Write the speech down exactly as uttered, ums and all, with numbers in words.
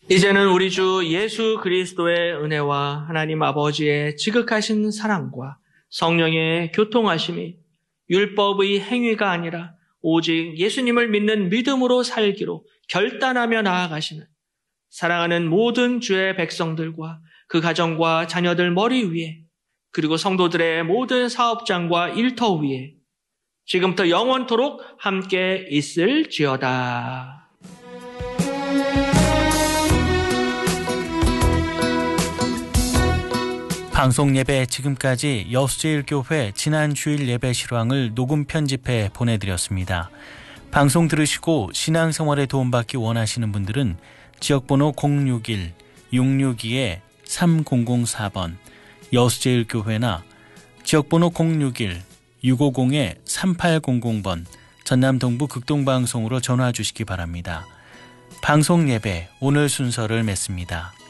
이제는 우리 주 예수 그리스도의 은혜와 하나님 아버지의 지극하신 사랑과 성령의 교통하심이 율법의 행위가 아니라 오직 예수님을 믿는 믿음으로 살기로 결단하며 나아가시는 사랑하는 모든 주의 백성들과 그 가정과 자녀들 머리 위에, 그리고 성도들의 모든 사업장과 일터 위에 지금부터 영원토록 함께 있을지어다. 방송 예배 지금까지 여수제일교회 지난 주일 예배 실황을 녹음 편집해 보내드렸습니다. 방송 들으시고 신앙생활에 도움받기 원하시는 분들은 지역번호 공육일 육육이 삼공공사 번 여수제일교회나 지역번호 공육일 육오공 삼팔공공 번 전남 동부 극동방송으로 전화 주시기 바랍니다. 방송 예배 오늘 순서를 맺습니다.